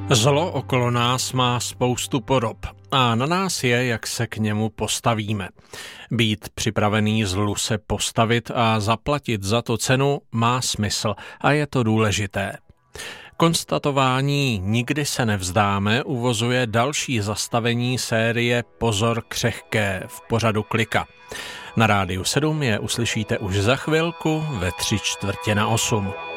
Zlo okolo nás má spoustu podob a na nás je, jak se k němu postavíme. Být připravený zlu se postavit a zaplatit za to cenu má smysl a je to důležité. Konstatování nikdy se nevzdáme uvozuje další zastavení série Pozor křehké v pořadu Klika. Na Rádiu 7 je uslyšíte už za chvilku ve 7:45.